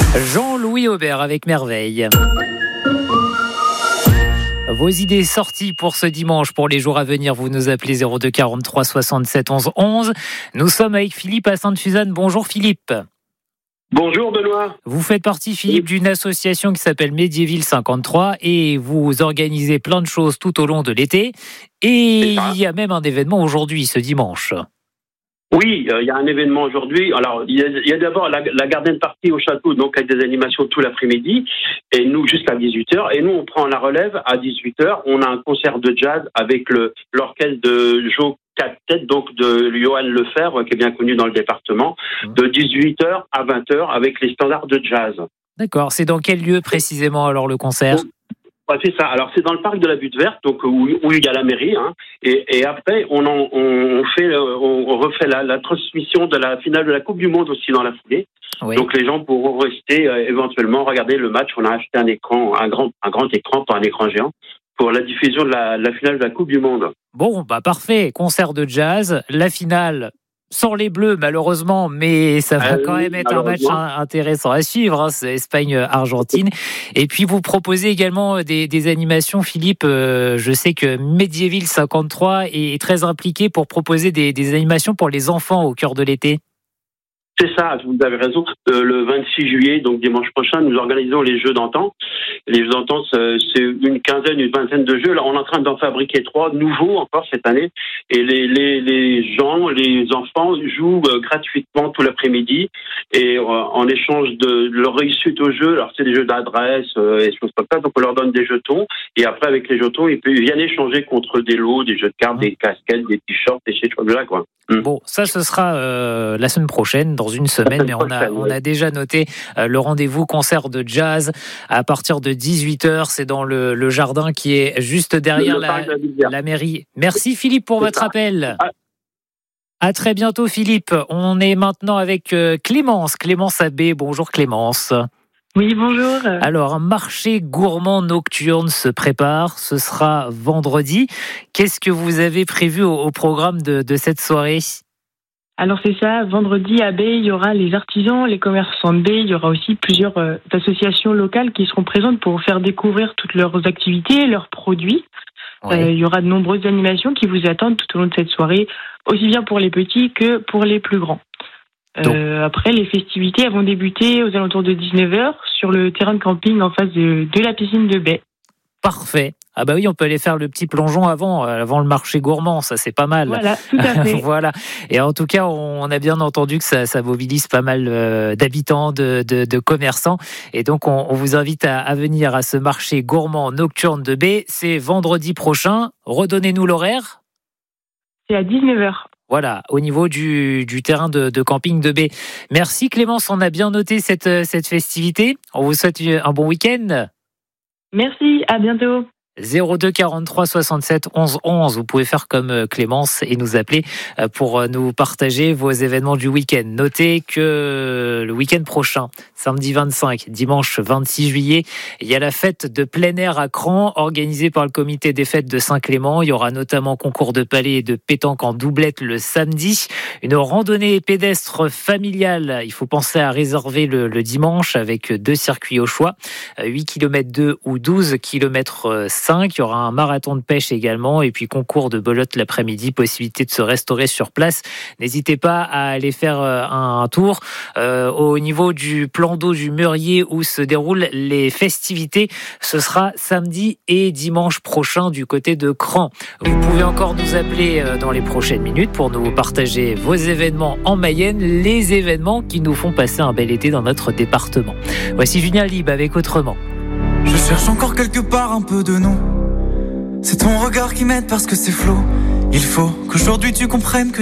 Jean-Louis Aubert avec Merveille. Vos idées sorties pour ce dimanche, pour les jours à venir, vous nous appelez 02 43 67 11 11. Nous sommes avec Philippe à Sainte-Suzanne. Bonjour Philippe. Bonjour Benoît. Vous faites partie, Philippe, d'une association qui s'appelle Médiéville 53 et vous organisez plein de choses tout au long de l'été. Et il y a même un événement aujourd'hui, ce dimanche. Oui, il y a un événement aujourd'hui. Alors, il y a d'abord la garden party au château, donc avec des animations tout l'après-midi, et nous jusqu'à 18h. Et nous, on prend la relève à 18h. On a un concert de jazz avec l'orchestre de Joe Tête, donc de Johan Lefebvre, qui est bien connu dans le département, de 18h à 20h avec les standards de jazz. D'accord. C'est dans quel lieu précisément alors le concert ? C'est ça. Alors c'est dans le parc de la Butte Verte, donc où il y a la mairie, hein. Et après on refait la transmission de la finale de la Coupe du Monde aussi dans la foulée. Oui. Donc les gens pourront rester éventuellement regarder le match. On a acheté un écran, un grand écran, pas un écran géant, pour la diffusion de la finale de la Coupe du Monde. Bon, parfait. Concert de jazz, la finale. Sans les Bleus, malheureusement, mais ça va quand même être un match intéressant à suivre. Hein, c'est Espagne-Argentine. Et puis, vous proposez également des animations, Philippe. Je sais que Médiéville 53 est très impliqué pour proposer des animations pour les enfants au cœur de l'été. C'est ça, vous avez raison. Le 26 juillet, donc dimanche prochain, nous organisons les Jeux d'antan. Les Jeux d'antan, c'est une vingtaine de jeux. Là, on est en train d'en fabriquer 3 nouveaux encore cette année. Et les enfants jouent gratuitement tout l'après-midi. Et en échange de leur réussite au jeu, alors c'est des jeux d'adresse et des choses comme ça, donc on leur donne des jetons. Et après, avec les jetons, ils viennent échanger contre des lots, des jeux de cartes, des casquettes, des t-shirts, et ces choses-là, quoi. Bon, ça, ce sera la semaine prochaine, dans une semaine, mais on a déjà noté le rendez-vous concert de jazz à partir de 18h. C'est dans le jardin qui est juste derrière la mairie. Merci Philippe pour votre appel. À très bientôt Philippe. On est maintenant avec Clémence Abbé. Bonjour Clémence. Oui, bonjour. Alors, un marché gourmand nocturne se prépare. Ce sera vendredi. Qu'est-ce que vous avez prévu au programme de cette soirée ? Alors c'est ça, vendredi à Baie, il y aura les artisans, les commerçants de Baie, il y aura aussi plusieurs associations locales qui seront présentes pour faire découvrir toutes leurs activités, leurs produits. Oui. Il y aura de nombreuses animations qui vous attendent tout au long de cette soirée, aussi bien pour les petits que pour les plus grands. Après, les festivités elles vont débuter aux alentours de 19h sur le terrain de camping en face de la piscine de Baie. Parfait. Ah bah oui, on peut aller faire le petit plongeon avant le marché gourmand, ça c'est pas mal. Voilà, tout à fait. Voilà. Et en tout cas, on a bien entendu que ça mobilise pas mal d'habitants, de commerçants. Et donc, on vous invite à venir à ce marché gourmand nocturne de Baie. C'est vendredi prochain. Redonnez-nous l'horaire. C'est à 19h. Voilà, au niveau du terrain de camping de Baie. Merci Clémence, on a bien noté cette festivité. On vous souhaite un bon week-end. Merci, à bientôt. 02 43 67 11 11. Vous pouvez faire comme Clémence et nous appeler pour nous partager vos événements du week-end. Notez que le week-end prochain, samedi 25, dimanche 26 juillet, il y a la fête de plein air à Cran, organisée par le comité des fêtes de Saint-Clément. Il y aura notamment concours de palets et de pétanque en doublette le samedi. Une randonnée pédestre familiale. Il faut penser à réserver le dimanche avec 2 circuits au choix. 8 km 2 ou 12 km 5. Il y aura un marathon de pêche également et puis concours de belote l'après-midi, possibilité de se restaurer sur place. N'hésitez pas à aller faire un tour au niveau du plan d'eau du Meurier où se déroulent les festivités. Ce sera samedi et dimanche prochain du côté de Cran. Vous pouvez encore nous appeler dans les prochaines minutes pour nous partager vos événements en Mayenne, les événements qui nous font passer un bel été dans notre département. Voici Julien Libre avec Autrement. Je cherche encore quelque part un peu de nous. C'est ton regard qui m'aide parce que c'est flou. Il faut qu'aujourd'hui tu comprennes que